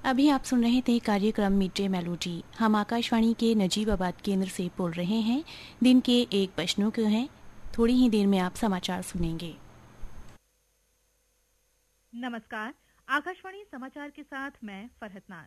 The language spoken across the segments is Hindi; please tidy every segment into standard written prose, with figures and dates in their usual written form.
अभी आप सुन रहे थे कार्यक्रम मीठे मेलोडी। हम आकाशवाणी के नजीबाबाद केंद्र से बोल रहे हैं। दिन के 1 बजने को हैं। थोड़ी ही देर में आप समाचार सुनेंगे। नमस्कार, आकाशवाणी समाचार के साथ मैं फरहत नाज।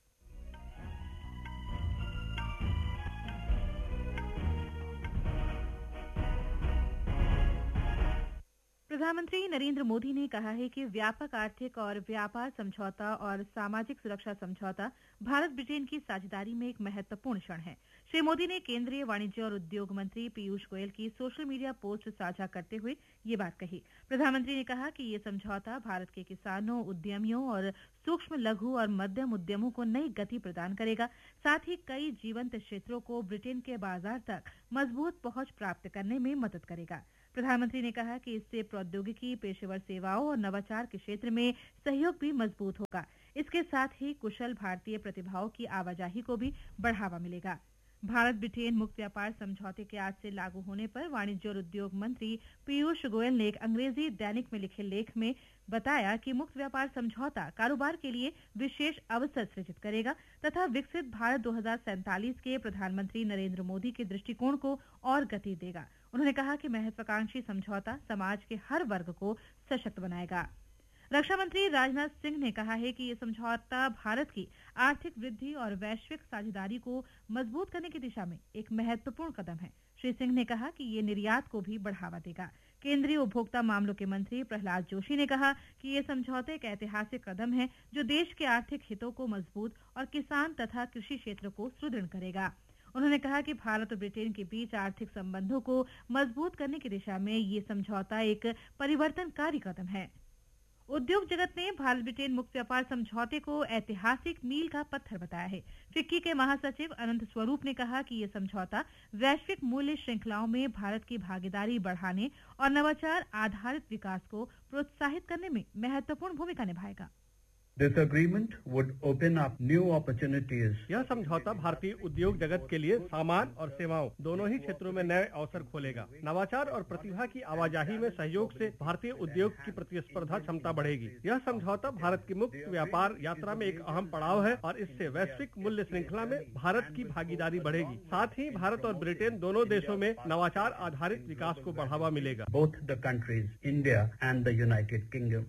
प्रधानमंत्री नरेंद्र मोदी ने कहा है कि व्यापक आर्थिक और व्यापार समझौता और सामाजिक सुरक्षा समझौता भारत ब्रिटेन की साझेदारी में एक महत्वपूर्ण क्षण है। श्री मोदी ने केंद्रीय वाणिज्य और उद्योग मंत्री पीयूष गोयल की सोशल मीडिया पोस्ट साझा करते हुए ये बात कही। प्रधानमंत्री ने कहा कि ये समझौता भारत के किसानों, उद्यमियों और सूक्ष्म, लघु और मध्यम उद्यमों को नई गति प्रदान करेगा। साथ ही कई जीवंत क्षेत्रों को ब्रिटेन के बाजार तक मजबूत पहुंच प्राप्त करने में मदद करेगा। प्रधानमंत्री ने कहा कि इससे प्रौद्योगिकी, पेशेवर सेवाओं और नवाचार के क्षेत्र में सहयोग भी मजबूत होगा। इसके साथ ही कुशल भारतीय प्रतिभाओं की आवाजाही को भी बढ़ावा मिलेगा। भारत ब्रिटेन मुक्त व्यापार समझौते के आज से लागू होने पर वाणिज्य और उद्योग मंत्री पीयूष गोयल ने एक अंग्रेजी दैनिक में लिखे लेख में बताया कि मुक्त व्यापार समझौता कारोबार के लिए विशेष अवसर सृजित करेगा तथा विकसित भारत 2047 के प्रधानमंत्री नरेंद्र मोदी के दृष्टिकोण को और गति देगा। उन्होंने कहा कि महत्वाकांक्षी समझौता समाज के हर वर्ग को सशक्त बनाएगा। रक्षा मंत्री राजनाथ सिंह ने कहा है कि ये समझौता भारत की आर्थिक वृद्धि और वैश्विक साझेदारी को मजबूत करने की दिशा में एक महत्वपूर्ण कदम है। श्री सिंह ने कहा कि ये निर्यात को भी बढ़ावा देगा। केंद्रीय उपभोक्ता मामलों के मंत्री प्रहलाद जोशी ने कहा कि ये समझौता एक ऐतिहासिक कदम है जो देश के आर्थिक हितों को मजबूत और किसान तथा कृषि क्षेत्र को सुदृढ़ करेगा। उन्होंने कहा कि भारत और ब्रिटेन के बीच आर्थिक संबंधों को मजबूत करने की दिशा में ये समझौता एक परिवर्तनकारी कदम है। उद्योग जगत ने भारत ब्रिटेन मुक्त व्यापार समझौते को ऐतिहासिक मील का पत्थर बताया है। फिक्की के महासचिव अनंत स्वरूप ने कहा कि ये समझौता वैश्विक मूल्य श्रृंखलाओं में भारत की भागीदारी बढ़ाने और नवाचार आधारित विकास को प्रोत्साहित करने में महत्वपूर्ण भूमिका निभाएगा। This agreement would open up new opportunities. यह समझौता भारतीय उद्योग जगत के लिए सामान और सेवाओं दोनों ही क्षेत्रों में नए अवसर खोलेगा। नवाचार और प्रतिभा की आवाजाही में सहयोग से भारतीय उद्योग की प्रतिस्पर्धा क्षमता बढ़ेगी। यह समझौता भारत की मुक्त व्यापार यात्रा में एक अहम पड़ाव है और इससे वैश्विक मूल्य श्रृंखला में भारत की भागीदारी बढ़ेगी। साथ ही भारत और ब्रिटेन दोनों देशों में नवाचार आधारित विकास को बढ़ावा मिलेगा। Both the countries, India and the United Kingdom.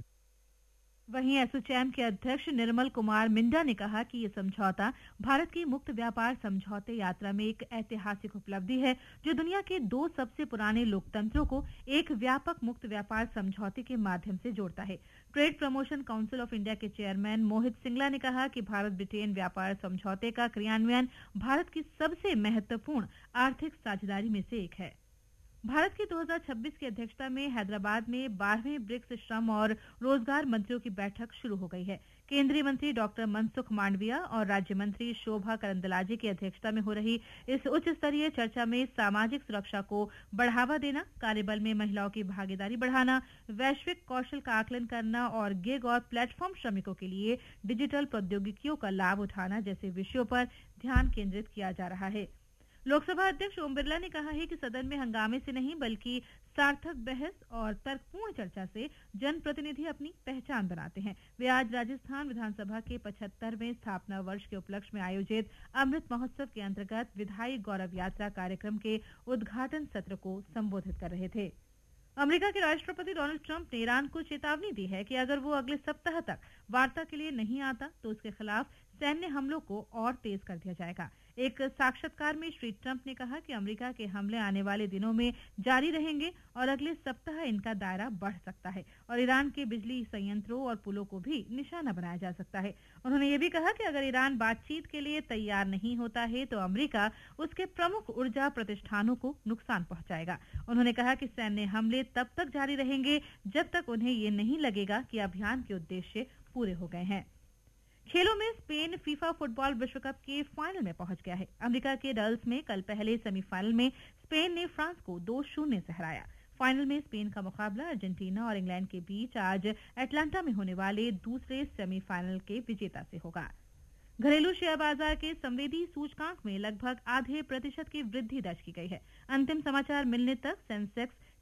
वहीं एसोचैम के अध्यक्ष निर्मल कुमार मिंडा ने कहा कि ये समझौता भारत की मुक्त व्यापार समझौते यात्रा में एक ऐतिहासिक उपलब्धि है जो दुनिया के 2 सबसे पुराने लोकतंत्रों को एक व्यापक मुक्त व्यापार समझौते के माध्यम से जोड़ता है। Trade promotion council of India के चेयरमैन मोहित सिंगला ने कहा कि भारत ब्रिटेन व्यापार समझौते का क्रियान्वयन भारत की सबसे महत्वपूर्ण आर्थिक साझेदारी में से एक है। भारत की 2026 की अध्यक्षता में हैदराबाद में 12वें ब्रिक्स श्रम और रोजगार मंत्रियों की बैठक शुरू हो गई है। केंद्रीय मंत्री डॉक्टर मनसुख मांडविया और राज्य मंत्री शोभा करंदलाजे की अध्यक्षता में हो रही इस उच्च स्तरीय चर्चा में सामाजिक सुरक्षा को बढ़ावा देना, कार्यबल में महिलाओं की भागीदारी बढ़ाना, वैश्विक कौशल का आकलन करना और गिग और प्लेटफॉर्म श्रमिकों के लिए डिजिटल प्रौद्योगिकियों का लाभ उठाना जैसे विषयों पर ध्यान केंद्रित किया जा रहा है। लोकसभा अध्यक्ष ओम बिरला ने कहा है कि सदन में हंगामे से नहीं बल्कि सार्थक बहस और तर्कपूर्ण चर्चा से जनप्रतिनिधि अपनी पहचान बनाते हैं। वे आज राजस्थान विधानसभा के 75वें स्थापना वर्ष के उपलक्ष्य में आयोजित अमृत महोत्सव के अंतर्गत विधायी गौरव यात्रा कार्यक्रम के उद्घाटन सत्र को संबोधित कर रहे थे। अमेरिका के राष्ट्रपति डोनाल्ड ट्रंप ने ईरान को चेतावनी दी है कि अगर वो अगले सप्ताह तक वार्ता के लिए नहीं आता तो उसके खिलाफ सैन्य हमलों को और तेज कर दिया जाएगा। एक साक्षात्कार में श्री ट्रंप ने कहा कि अमेरिका के हमले आने वाले दिनों में जारी रहेंगे और अगले सप्ताह इनका दायरा बढ़ सकता है और ईरान के बिजली संयंत्रों और पुलों को भी निशाना बनाया जा सकता है। उन्होंने ये भी कहा कि अगर ईरान बातचीत के लिए तैयार नहीं होता है तो अमेरिका उसके प्रमुख ऊर्जा प्रतिष्ठानों को नुकसान पहुंचाएगा। उन्होंने कहा कि सैन्य हमले तब तक जारी रहेंगे जब तक उन्हें ये नहीं लगेगा कि अभियान के उद्देश्य पूरे हो गए हैं। खेलों में स्पेन फीफा फुटबॉल विश्व कप के फाइनल में पहुंच गया है। अमेरिका के डल्स में कल पहले सेमीफाइनल में स्पेन ने फ्रांस को 2-0 से हराया। फाइनल में स्पेन का मुकाबला अर्जेंटीना और इंग्लैंड के बीच आज एटलांटा में होने वाले दूसरे सेमीफाइनल के विजेता से होगा। घरेलू शेयर बाजार के संवेदी सूचकांक में लगभग आधे % की वृद्धि दर्ज की गई है। अंतिम समाचार मिलने तक सेंसेक्स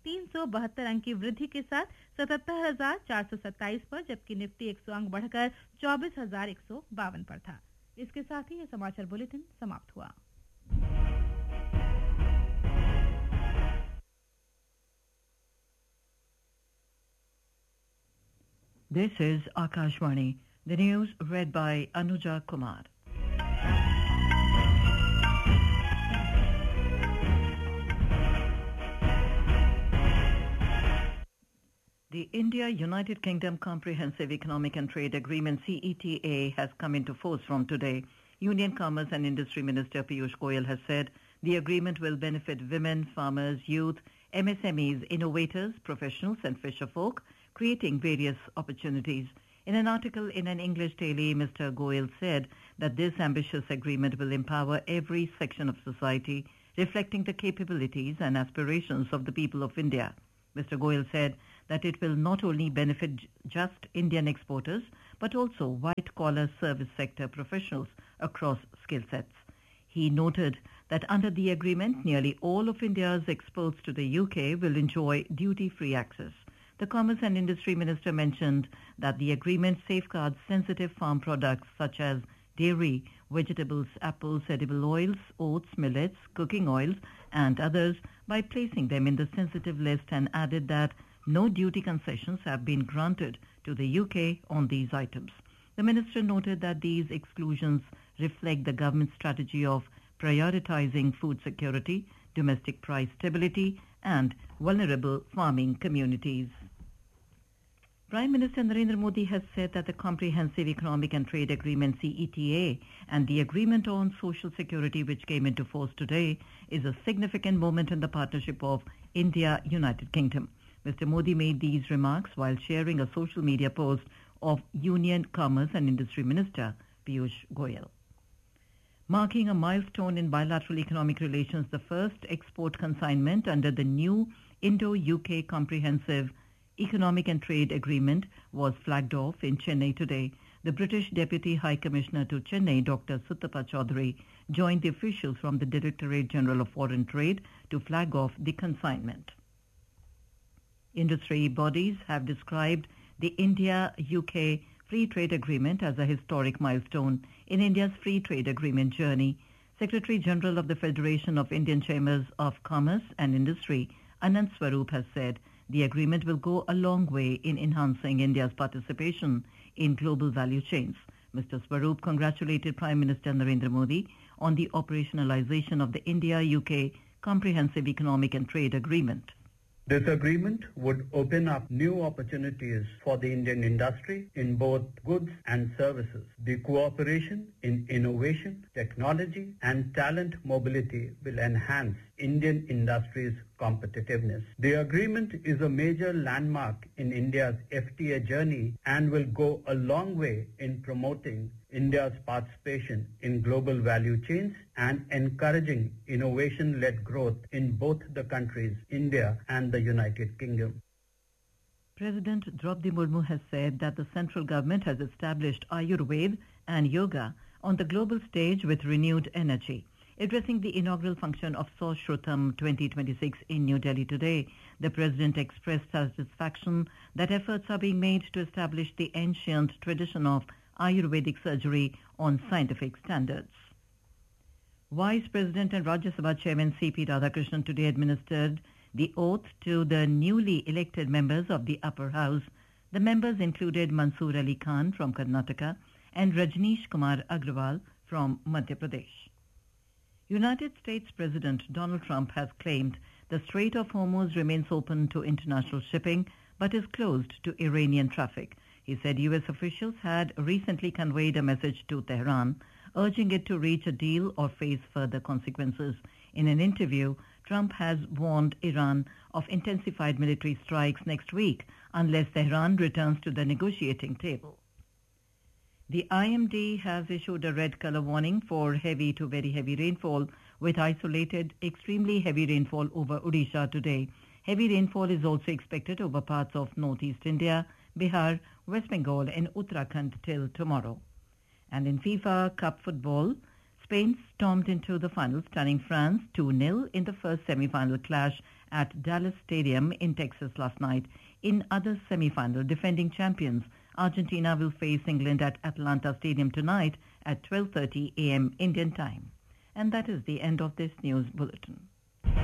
372 अंक की वृद्धि के साथ 77,427 पर, जबकि निफ्टी 100 अंक बढ़कर 24,152 पर था। इसके साथ ही यह समाचार बुलेटिन समाप्त हुआ। This is Akashvani. The news read by Anuja Kumar. The India-United Kingdom Comprehensive Economic and Trade Agreement CETA has come into force from today. Union Commerce and Industry Minister Piyush Goyal has said the agreement will benefit women, farmers, youth, MSMEs, innovators, professionals and fisherfolk, creating various opportunities. In an article in an English daily, Mr. Goyal said that this ambitious agreement will empower every section of society, reflecting the capabilities and aspirations of the people of India. Mr. Goyal said that it will not only benefit just Indian exporters, but also white-collar service sector professionals across skill sets. He noted that under the agreement, nearly all of India's exports to the UK will enjoy duty-free access. The Commerce and Industry Minister mentioned that the agreement safeguards sensitive farm products such as dairy, vegetables, apples, edible oils, oats, millets, cooking oils, and others by placing them in the sensitive list, and added that no duty concessions have been granted to the UK on these items. The minister noted that these exclusions reflect the government's strategy of prioritizing food security, domestic price stability, and vulnerable farming communities. Prime Minister Narendra Modi has said that the Comprehensive Economic and Trade Agreement CETA and the Agreement on Social Security, which came into force today, is a significant moment in the partnership of India-United Kingdom. Mr. Modi made these remarks while sharing a social media post of Union Commerce and Industry Minister Piyush Goyal. Marking a milestone in bilateral economic relations, the first export consignment under the new Indo-UK Comprehensive Economic and Trade Agreement was flagged off in Chennai today. The British Deputy High Commissioner to Chennai, Dr. Suttapa Chaudhary, joined the officials from the Directorate General of Foreign Trade to flag off the consignment. Industry bodies have described the India-UK Free Trade Agreement as a historic milestone in India's free trade agreement journey. Secretary General of the Federation of Indian Chambers of Commerce and Industry, Anand Swarup, has said the agreement will go a long way in enhancing India's participation in global value chains. Mr. Swarup congratulated Prime Minister Narendra Modi on the operationalization of the India-UK Comprehensive Economic and Trade Agreement. This agreement would open up new opportunities for the Indian industry in both goods and services. The cooperation in innovation, technology, and talent mobility will enhance Indian industry's competitiveness. The agreement is a major landmark in India's FTA journey and will go a long way in promoting India's participation in global value chains and encouraging innovation-led growth in both the countries, India and the United Kingdom. President Draupadi Murmu has said that the central government has established Ayurveda and yoga on the global stage with renewed energy. Addressing the inaugural function of Sushrutam 2026 in New Delhi today, the President expressed satisfaction that efforts are being made to establish the ancient tradition of Ayurvedic surgery on scientific standards. Vice President and Rajya Sabha Chairman C.P. Radhakrishnan today administered the oath to the newly elected members of the upper house. The members included Mansoor Ali Khan from Karnataka and Rajneesh Kumar Agrawal from Madhya Pradesh. United States President Donald Trump has claimed the Strait of Hormuz remains open to international shipping but is closed to Iranian traffic. He said U.S. officials had recently conveyed a message to Tehran urging it to reach a deal or face further consequences. In an interview, Trump has warned Iran of intensified military strikes next week unless Tehran returns to the negotiating table. The IMD has issued a red color warning for heavy to very heavy rainfall with isolated extremely heavy rainfall over Odisha today. Heavy rainfall is also expected over parts of northeast India, Bihar, West Bengal and Uttarakhand till tomorrow. And in FIFA Cup football, Spain stormed into the final, stunning France 2-0 in the first semi-final clash at Dallas Stadium in Texas last night. In other semi-final, defending champions Argentina will face England at Atlanta Stadium tonight at 12:30 a.m. Indian time. And that is the end of this news bulletin.